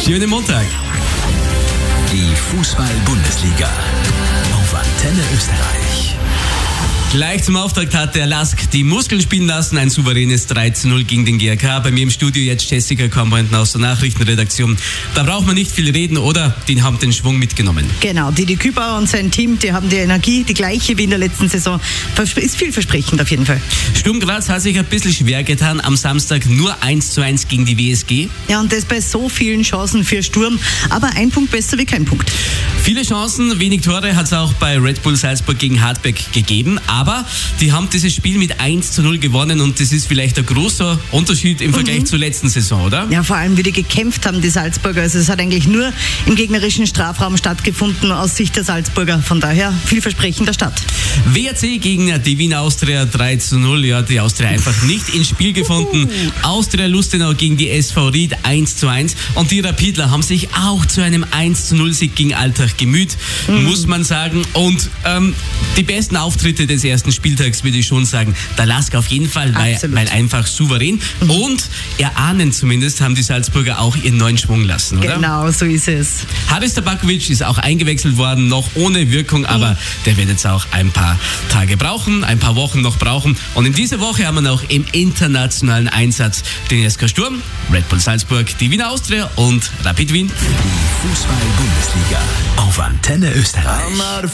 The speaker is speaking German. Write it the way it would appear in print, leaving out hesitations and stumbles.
Schönen Montag. Die Fußball-Bundesliga auf Antenne Österreich. Gleich zum Auftakt hat der LASK die Muskeln spielen lassen. Ein souveränes 3:0 gegen den GRK. Bei mir im Studio jetzt Jessica Kammerenten aus der Nachrichtenredaktion. Da braucht man nicht viel reden, oder? Die haben den Schwung mitgenommen. Genau, Didi Kübauer und sein Team, die haben die Energie, die gleiche wie in der letzten Saison. Ist vielversprechend auf jeden Fall. Sturm Graz hat sich ein bisschen schwer getan. Am Samstag nur 1:1 gegen die WSG. Ja, und das bei so vielen Chancen für Sturm. Aber ein Punkt besser wie kein Punkt. Viele Chancen, wenig Tore hat es auch bei Red Bull Salzburg gegen Hartberg gegeben. Aber die haben dieses Spiel mit 1:0 gewonnen und das ist vielleicht ein großer Unterschied im Vergleich zur letzten Saison, oder? Ja, vor allem wie die gekämpft haben, die Salzburger. Also es hat eigentlich nur im gegnerischen Strafraum stattgefunden aus Sicht der Salzburger. Von daher vielversprechender Start. WRC gegen die Wien Austria 3:0. Ja, die Austria einfach nicht ins Spiel gefunden. Austria Lustenau gegen die SV Ried 1:1. Und die Rapidler haben sich auch zu einem 1:0-Sieg gegen Altach gemüht, muss man sagen. Und die besten Auftritte des ersten Spieltags würde ich schon sagen. Der LASK auf jeden Fall, weil einfach souverän. Und erahnen zumindest haben die Salzburger auch ihren neuen Schwung lassen, oder? Genau, so ist es. Haris Tabakovic ist auch eingewechselt worden, noch ohne Wirkung, aber der wird jetzt auch ein paar Tage brauchen, ein paar Wochen noch brauchen. Und in dieser Woche haben wir noch im internationalen Einsatz den SK Sturm, Red Bull Salzburg, die Wiener Austria und Rapid Wien. Die Fußball-Bundesliga auf Antenne Österreich.